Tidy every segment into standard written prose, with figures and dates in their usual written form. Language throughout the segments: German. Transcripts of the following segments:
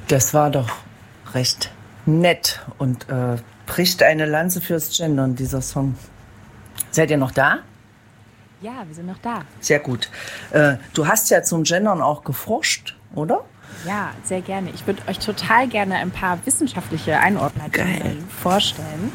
Das war doch recht nett und bricht eine Lanze fürs Gendern, dieser Song. Seid ihr noch da? Ja, wir sind noch da. Sehr gut. Du hast ja zum Gendern auch geforscht, oder? Ja, sehr gerne. Ich würde euch total gerne ein paar wissenschaftliche Einordnungen vorstellen.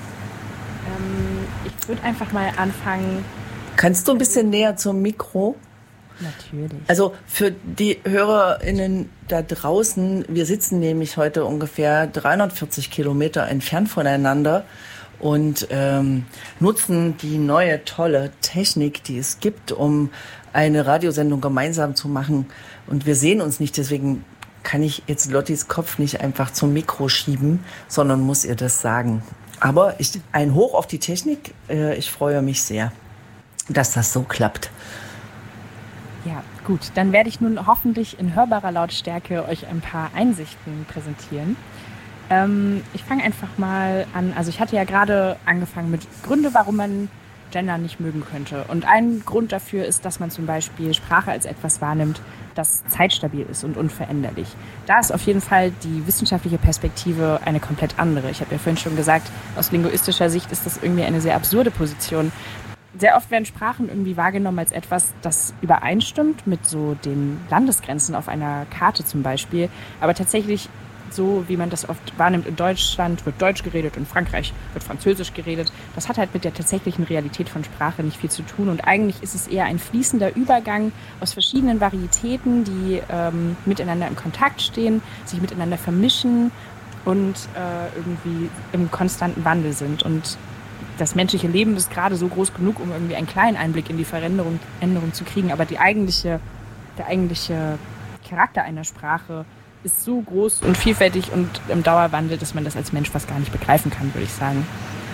Ich würde einfach mal anfangen. Kannst du ein bisschen näher zum Mikro? Natürlich. Also für die HörerInnen da draußen, wir sitzen nämlich heute ungefähr 340 Kilometer entfernt voneinander und nutzen die neue tolle Technik, die es gibt, um eine Radiosendung gemeinsam zu machen. Und wir sehen uns nicht, deswegen kann ich jetzt Lottis Kopf nicht einfach zum Mikro schieben, sondern muss ihr das sagen. Aber ein Hoch auf die Technik. Ich freue mich sehr, dass das so klappt. Ja, gut. Dann werde ich nun hoffentlich in hörbarer Lautstärke euch ein paar Einsichten präsentieren. Ich fange einfach mal an. Also ich hatte ja gerade angefangen mit Gründe, warum man Gender nicht mögen könnte. Und ein Grund dafür ist, dass man zum Beispiel Sprache als etwas wahrnimmt, das zeitstabil ist und unveränderlich. Da ist auf jeden Fall die wissenschaftliche Perspektive eine komplett andere. Ich habe ja vorhin schon gesagt, aus linguistischer Sicht ist das irgendwie eine sehr absurde Position. Sehr oft werden Sprachen irgendwie wahrgenommen als etwas, das übereinstimmt mit so den Landesgrenzen auf einer Karte zum Beispiel. Aber tatsächlich, so wie man das oft wahrnimmt, in Deutschland wird Deutsch geredet, in Frankreich wird Französisch geredet. Das hat halt mit der tatsächlichen Realität von Sprache nicht viel zu tun. Und eigentlich ist es eher ein fließender Übergang aus verschiedenen Varietäten, die miteinander in Kontakt stehen, sich miteinander vermischen und irgendwie im konstanten Wandel sind. Und das menschliche Leben ist gerade so groß genug, um irgendwie einen kleinen Einblick in die Änderung zu kriegen. Aber der eigentliche Charakter einer Sprache ist so groß und vielfältig und im Dauerwandel, dass man das als Mensch fast gar nicht begreifen kann, würde ich sagen.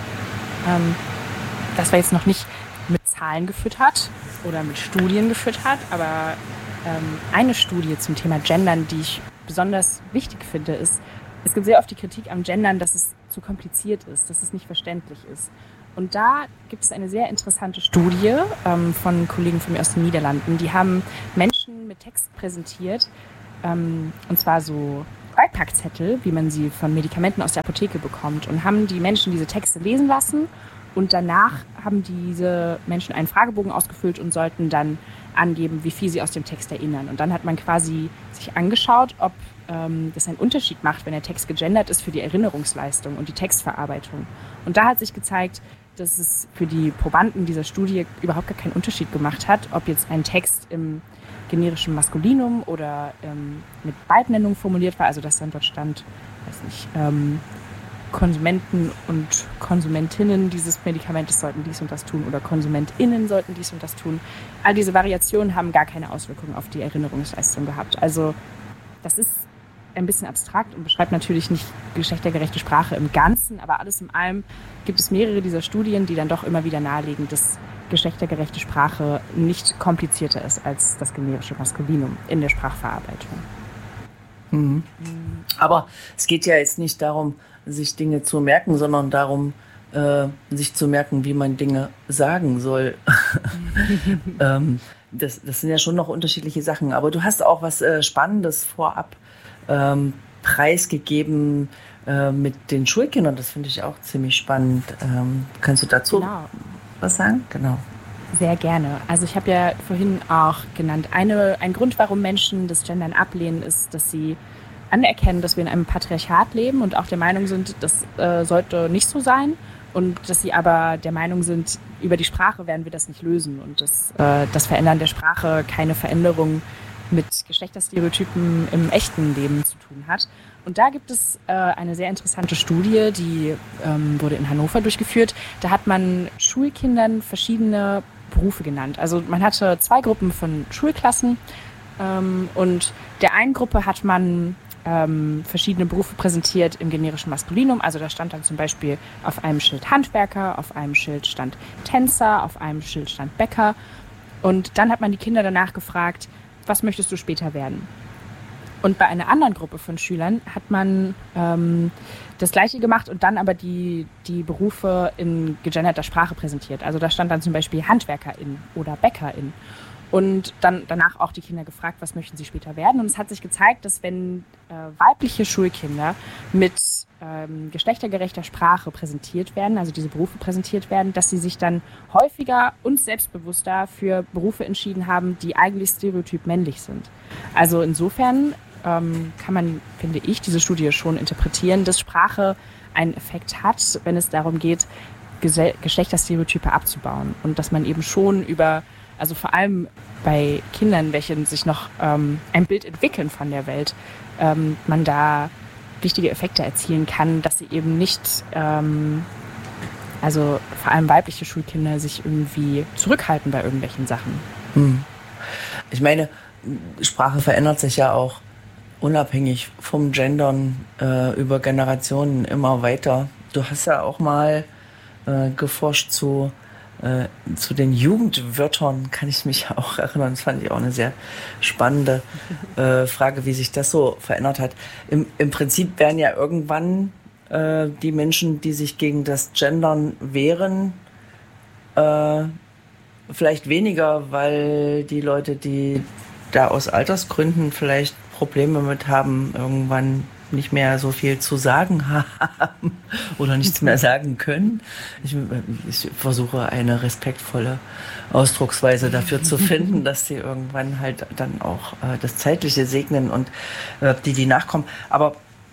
Das war jetzt noch nicht mit Zahlen gefüttert oder mit Studien gefüttert, aber eine Studie zum Thema Gendern, die ich besonders wichtig finde, ist, es gibt sehr oft die Kritik am Gendern, dass es zu kompliziert ist, dass es nicht verständlich ist. Und da gibt es eine sehr interessante Studie von Kollegen von mir aus den Niederlanden. Die haben Menschen mit Text präsentiert, und zwar so Beipackzettel, wie man sie von Medikamenten aus der Apotheke bekommt, und haben die Menschen diese Texte lesen lassen. Und danach haben diese Menschen einen Fragebogen ausgefüllt und sollten dann angeben, wie viel sie aus dem Text erinnern. Und dann hat man quasi sich angeschaut, ob das einen Unterschied macht, wenn der Text gegendert ist für die Erinnerungsleistung und die Textverarbeitung. Und da hat sich gezeigt, dass es für die Probanden dieser Studie überhaupt gar keinen Unterschied gemacht hat, ob jetzt ein Text im generischen Maskulinum oder mit Beidnennung formuliert war, also dass dann dort stand, weiß nicht, Konsumenten und Konsumentinnen dieses Medikamentes sollten dies und das tun oder KonsumentInnen sollten dies und das tun. All diese Variationen haben gar keine Auswirkungen auf die Erinnerungsleistung gehabt. Also das ist ein bisschen abstrakt und beschreibt natürlich nicht geschlechtergerechte Sprache im Ganzen, aber alles in allem gibt es mehrere dieser Studien, die dann doch immer wieder nahelegen, dass geschlechtergerechte Sprache nicht komplizierter ist als das generische Maskulinum in der Sprachverarbeitung. Mhm. Aber es geht ja jetzt nicht darum, sich Dinge zu merken, sondern darum, sich zu merken, wie man Dinge sagen soll. Das sind ja schon noch unterschiedliche Sachen. Aber du hast auch was Spannendes vorab preisgegeben mit den Schulkindern. Das finde ich auch ziemlich spannend. Kannst du dazu was sagen? Genau. Sehr gerne. Also ich habe ja vorhin auch genannt, ein Grund, warum Menschen das Gendern ablehnen, ist, dass sie anerkennen, dass wir in einem Patriarchat leben und auch der Meinung sind, das sollte nicht so sein. Und dass sie aber der Meinung sind, über die Sprache werden wir das nicht lösen und dass das Verändern der Sprache keine Veränderung mit Geschlechterstereotypen im echten Leben zu tun hat. Und da gibt es eine sehr interessante Studie, die wurde in Hannover durchgeführt. Da hat man Schulkindern verschiedene Berufe genannt. Also man hatte 2 Gruppen von Schulklassen und der einen Gruppe hat man verschiedene Berufe präsentiert im generischen Maskulinum. Also da stand dann zum Beispiel auf einem Schild Handwerker, auf einem Schild stand Tänzer, auf einem Schild stand Bäcker. Und dann hat man die Kinder danach gefragt, was möchtest du später werden? Und bei einer anderen Gruppe von Schülern hat man das Gleiche gemacht und dann aber die Berufe in gegenderter Sprache präsentiert. Also da stand dann zum Beispiel Handwerkerin oder Bäckerin. und dann danach auch die Kinder gefragt, was möchten sie später werden. Und es hat sich gezeigt, dass wenn weibliche Schulkinder mit geschlechtergerechter Sprache präsentiert werden, also diese Berufe präsentiert werden, dass sie sich dann häufiger und selbstbewusster für Berufe entschieden haben, die eigentlich stereotyp männlich sind. Also insofern kann man, finde ich, diese Studie schon interpretieren, dass Sprache einen Effekt hat, wenn es darum geht, Geschlechterstereotype abzubauen. Und dass man eben schon also vor allem bei Kindern, welche sich noch ein Bild entwickeln von der Welt, man da wichtige Effekte erzielen kann, dass sie eben nicht, also vor allem weibliche Schulkinder, sich irgendwie zurückhalten bei irgendwelchen Sachen. Ich meine, Sprache verändert sich ja auch unabhängig vom Gendern über Generationen immer weiter. Du hast ja auch mal geforscht zu den Jugendwörtern, kann ich mich auch erinnern. Das fand ich auch eine sehr spannende Frage, wie sich das so verändert hat. Im Prinzip werden ja irgendwann die Menschen, die sich gegen das Gendern wehren, vielleicht weniger, weil die Leute, die da aus Altersgründen vielleicht Probleme mit haben, irgendwann nicht mehr so viel zu sagen haben oder nichts mehr sagen können. Ich versuche eine respektvolle Ausdrucksweise dafür zu finden, dass sie irgendwann halt dann auch das Zeitliche segnen und die nachkommen. Aber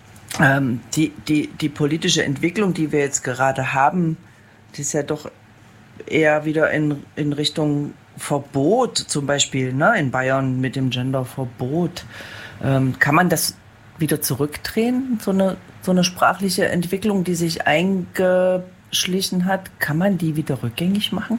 die politische Entwicklung, die wir jetzt gerade haben, die ist ja doch eher wieder in Richtung Verbot, zum Beispiel, ne, in Bayern mit dem Genderverbot. Kann man das wieder zurückdrehen, so eine sprachliche Entwicklung, die sich eingeschlichen hat, kann man die wieder rückgängig machen?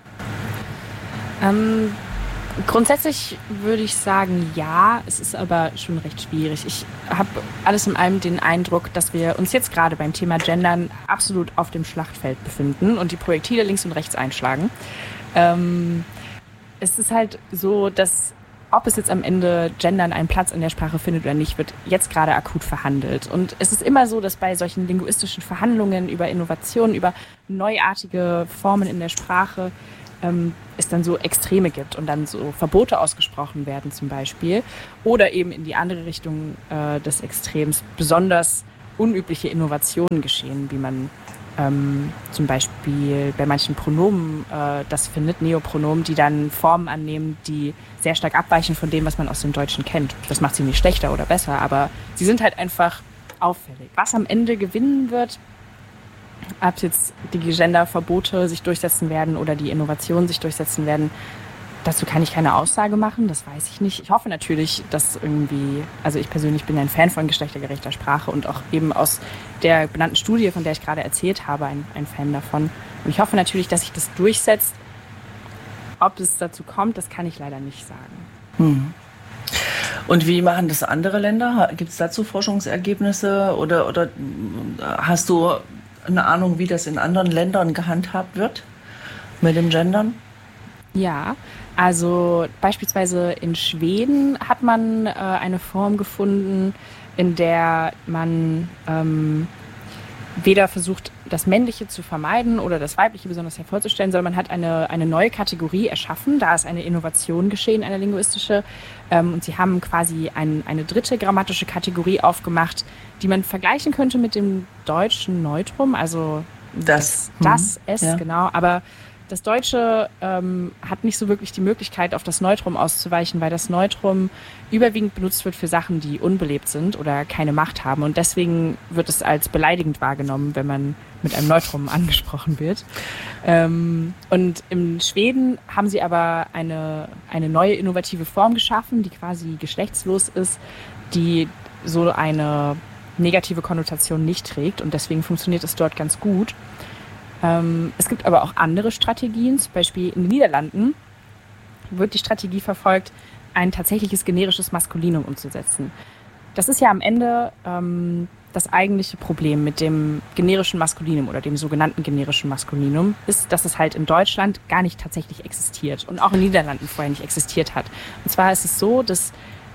Grundsätzlich würde ich sagen, ja, es ist aber schon recht schwierig. Ich habe alles in allem den Eindruck, dass wir uns jetzt gerade beim Thema Gendern absolut auf dem Schlachtfeld befinden und die Projektile links und rechts einschlagen. Es ist halt so, dass ob es jetzt am Ende Gendern einen Platz in der Sprache findet oder nicht, wird jetzt gerade akut verhandelt. Und es ist immer so, dass bei solchen linguistischen Verhandlungen über Innovationen, über neuartige Formen in der Sprache es dann so Extreme gibt und dann so Verbote ausgesprochen werden zum Beispiel. Oder eben in die andere Richtung des Extrems besonders unübliche Innovationen geschehen, wie man zum Beispiel bei manchen Pronomen das findet, Neopronomen, die dann Formen annehmen, die sehr stark abweichen von dem, was man aus dem Deutschen kennt. Das macht sie nicht schlechter oder besser, aber sie sind halt einfach auffällig. Was am Ende gewinnen wird, ob jetzt die Genderverbote sich durchsetzen werden oder die Innovationen sich durchsetzen werden, dazu kann ich keine Aussage machen, das weiß ich nicht. Ich hoffe natürlich, dass irgendwie, also ich persönlich bin ein Fan von geschlechtergerechter Sprache und auch eben aus der benannten Studie, von der ich gerade erzählt habe, ein Fan davon. Und ich hoffe natürlich, dass sich das durchsetzt. Ob es dazu kommt, das kann ich leider nicht sagen. Und wie machen das andere Länder? Gibt es dazu Forschungsergebnisse oder hast du eine Ahnung, wie das in anderen Ländern gehandhabt wird mit dem Gendern? Ja, also beispielsweise in Schweden hat man eine Form gefunden, in der man weder versucht, das Männliche zu vermeiden oder das Weibliche besonders hervorzustellen, sondern man hat eine neue Kategorie erschaffen. Da ist eine Innovation geschehen, eine linguistische. Und sie haben quasi eine dritte grammatische Kategorie aufgemacht, die man vergleichen könnte mit dem deutschen Neutrum, also das, es, ja. Genau. Aber das Deutsche hat nicht so wirklich die Möglichkeit, auf das Neutrum auszuweichen, weil das Neutrum überwiegend benutzt wird für Sachen, die unbelebt sind oder keine Macht haben. Und deswegen wird es als beleidigend wahrgenommen, wenn man mit einem Neutrum angesprochen wird. Und in Schweden haben sie aber eine neue innovative Form geschaffen, die quasi geschlechtslos ist, die so eine negative Konnotation nicht trägt. Und deswegen funktioniert es dort ganz gut. Es gibt aber auch andere Strategien, zum Beispiel in den Niederlanden wird die Strategie verfolgt, ein tatsächliches generisches Maskulinum umzusetzen. Das ist ja am Ende das eigentliche Problem mit dem generischen Maskulinum oder dem sogenannten generischen Maskulinum, ist, dass es halt in Deutschland gar nicht tatsächlich existiert und auch in den Niederlanden vorher nicht existiert hat. Und zwar ist es so, dass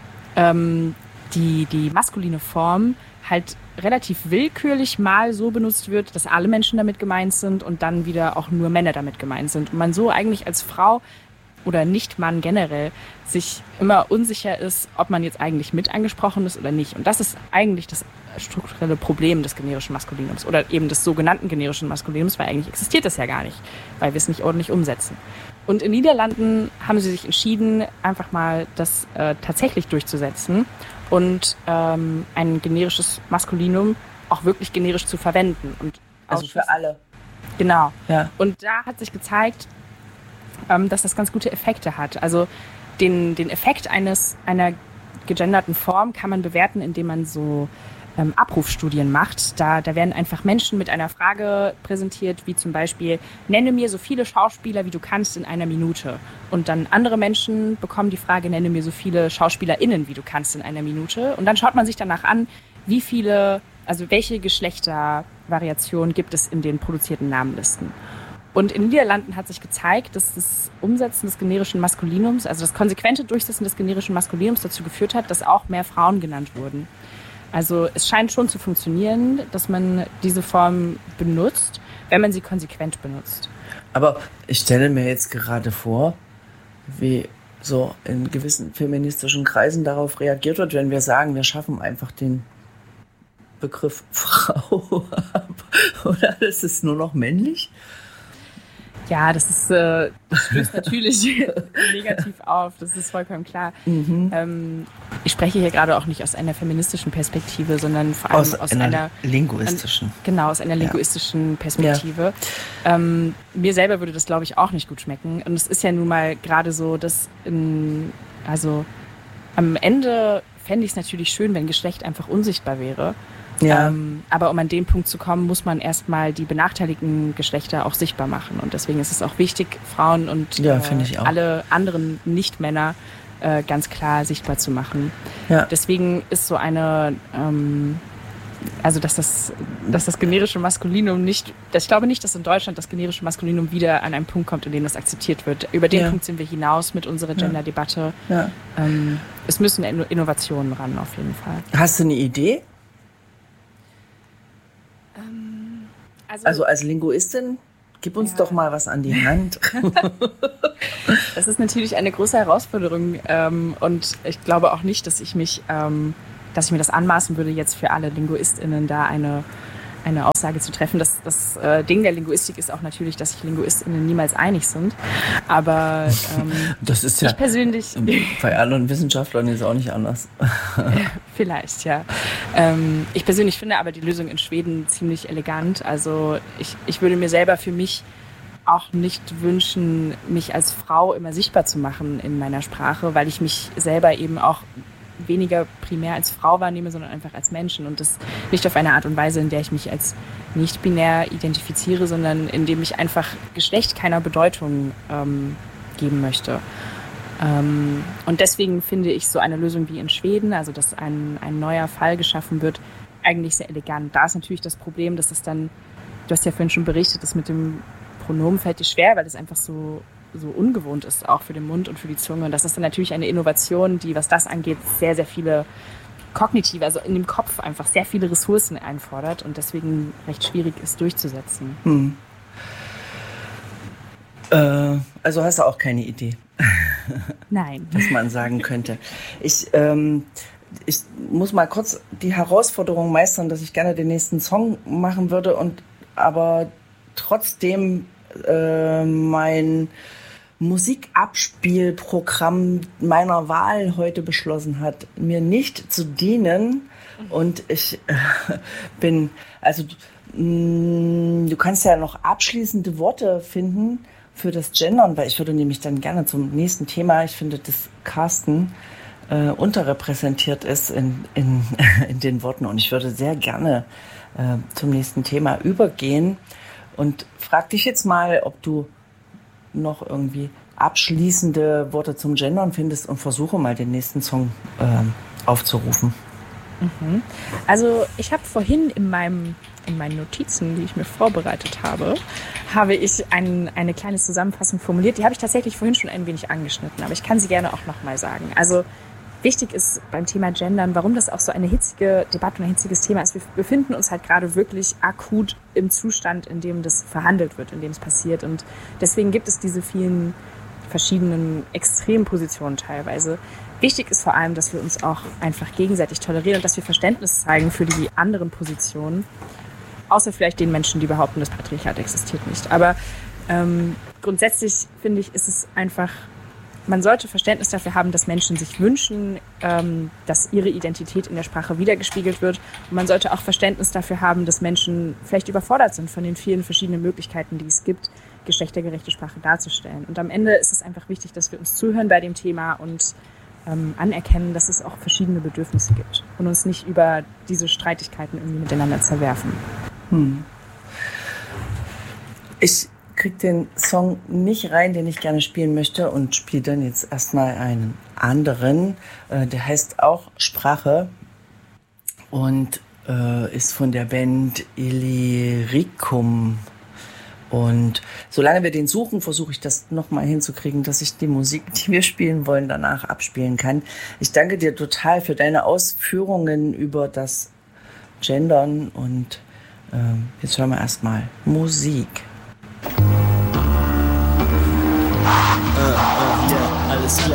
die maskuline Form halt relativ willkürlich mal so benutzt wird, dass alle Menschen damit gemeint sind und dann wieder auch nur Männer damit gemeint sind. Und man so eigentlich als Frau oder Nicht-Mann generell sich immer unsicher ist, ob man jetzt eigentlich mit angesprochen ist oder nicht. Und das ist eigentlich das strukturelle Problem des generischen Maskulinums oder eben des sogenannten generischen Maskulinums, weil eigentlich existiert das ja gar nicht, weil wir es nicht ordentlich umsetzen. Und in den Niederlanden haben sie sich entschieden, einfach mal das tatsächlich durchzusetzen und ein generisches Maskulinum auch wirklich generisch zu verwenden. Und also für alle. Genau. Ja. Und da hat sich gezeigt, dass das ganz gute Effekte hat. Also den Effekt einer gegenderten Form kann man bewerten, indem man so Abrufstudien macht. Da werden einfach Menschen mit einer Frage präsentiert, wie zum Beispiel, nenne mir so viele Schauspieler, wie du kannst in einer Minute. Und dann andere Menschen bekommen die Frage, nenne mir so viele SchauspielerInnen, wie du kannst in einer Minute. Und dann schaut man sich danach an, welche Geschlechtervariationen gibt es in den produzierten Namenlisten. Und in den Niederlanden hat sich gezeigt, dass das Umsetzen des generischen Maskulinums, also das konsequente Durchsetzen des generischen Maskulinums dazu geführt hat, dass auch mehr Frauen genannt wurden. Also es scheint schon zu funktionieren, dass man diese Form benutzt, wenn man sie konsequent benutzt. Aber ich stelle mir jetzt gerade vor, wie so in gewissen feministischen Kreisen darauf reagiert wird, wenn wir sagen, wir schaffen einfach den Begriff Frau ab. Oder alles ist nur noch männlich? Ja, das stößt natürlich negativ auf, das ist vollkommen klar. Ich spreche hier gerade auch nicht aus einer feministischen Perspektive, sondern vor allem aus einer linguistischen. Aus einer linguistischen Perspektive. Ja. Mir selber würde das, glaube ich, auch nicht gut schmecken. Und es ist ja nun mal gerade so, dass am Ende fände ich es natürlich schön, wenn Geschlecht einfach unsichtbar wäre. Ja. Aber um an den Punkt zu kommen, muss man erstmal die benachteiligten Geschlechter auch sichtbar machen. Und deswegen ist es auch wichtig, Frauen und alle anderen Nicht-Männer ganz klar sichtbar zu machen. Ja. Deswegen ist so eine, dass das generische Maskulinum nicht, ich glaube nicht, dass in Deutschland das generische Maskulinum wieder an einen Punkt kommt, in dem das akzeptiert wird. Über den Punkt sind wir hinaus mit unserer Gender-Debatte. Ja. Es müssen Innovationen ran, auf jeden Fall. Hast du eine Idee? Also als Linguistin, gib uns doch mal was an die Hand. Das ist natürlich eine große Herausforderung und ich glaube auch nicht, dass ich mir das anmaßen würde, jetzt für alle LinguistInnen da eine Aussage zu treffen. Das Ding der Linguistik ist auch natürlich, dass sich LinguistInnen niemals einig sind. Aber das ist ja ich persönlich bei anderen Wissenschaftlern ist auch nicht anders. Vielleicht, ja. Ich persönlich finde aber die Lösung in Schweden ziemlich elegant. Also ich würde mir selber für mich auch nicht wünschen, mich als Frau immer sichtbar zu machen in meiner Sprache, weil ich mich selber eben auch weniger primär als Frau wahrnehme, sondern einfach als Menschen und das nicht auf eine Art und Weise, in der ich mich als nicht-binär identifiziere, sondern in dem ich einfach Geschlecht keiner Bedeutung geben möchte. Und deswegen finde ich so eine Lösung wie in Schweden, also dass ein neuer Fall geschaffen wird, eigentlich sehr elegant. Da ist natürlich das Problem, dass es dann, du hast ja vorhin schon berichtet, dass mit dem Pronomen fällt dir schwer, weil es einfach so ungewohnt ist, auch für den Mund und für die Zunge. Und das ist dann natürlich eine Innovation, die, was das angeht, sehr, sehr viele kognitive, also in dem Kopf einfach sehr viele Ressourcen einfordert und deswegen recht schwierig ist durchzusetzen. Also hast du auch keine Idee? Nein. Was man sagen könnte. Ich muss mal kurz die Herausforderung meistern, dass ich gerne den nächsten Song machen würde aber trotzdem mein Musikabspielprogramm meiner Wahl heute beschlossen hat, mir nicht zu dienen. Und ich du kannst ja noch abschließende Worte finden für das Gendern, weil ich würde nämlich dann gerne zum nächsten Thema, ich finde, dass Carsten unterrepräsentiert ist in den Worten und ich würde sehr gerne zum nächsten Thema übergehen und frag dich jetzt mal, ob du noch irgendwie abschließende Worte zum Gendern findest und versuche mal den nächsten Song aufzurufen. Also ich habe vorhin in meinen Notizen, die ich mir vorbereitet habe ich eine kleine Zusammenfassung formuliert. Die habe ich tatsächlich vorhin schon ein wenig angeschnitten, aber ich kann sie gerne auch nochmal sagen. Also wichtig ist beim Thema Gendern, warum das auch so eine hitzige Debatte und ein hitziges Thema ist. Wir befinden uns halt gerade wirklich akut im Zustand, in dem das verhandelt wird, in dem es passiert. Und deswegen gibt es diese vielen verschiedenen extremen Positionen teilweise. Wichtig ist vor allem, dass wir uns auch einfach gegenseitig tolerieren und dass wir Verständnis zeigen für die anderen Positionen. Außer vielleicht den Menschen, die behaupten, das Patriarchat existiert nicht. Aber grundsätzlich finde ich, ist es einfach, man sollte Verständnis dafür haben, dass Menschen sich wünschen, dass ihre Identität in der Sprache wiedergespiegelt wird. Und man sollte auch Verständnis dafür haben, dass Menschen vielleicht überfordert sind von den vielen verschiedenen Möglichkeiten, die es gibt, geschlechtergerechte Sprache darzustellen. Und am Ende ist es einfach wichtig, dass wir uns zuhören bei dem Thema und anerkennen, dass es auch verschiedene Bedürfnisse gibt und uns nicht über diese Streitigkeiten irgendwie miteinander zerwerfen. Ich kriege den Song nicht rein, den ich gerne spielen möchte und spiele dann jetzt erstmal einen anderen. Der heißt auch Sprache und ist von der Band Illyricum. Und solange wir den suchen, versuche ich das nochmal hinzukriegen, dass ich die Musik, die wir spielen wollen, danach abspielen kann. Ich danke dir total für deine Ausführungen über das Gendern und jetzt hören wir erstmal Musik. Alles klar.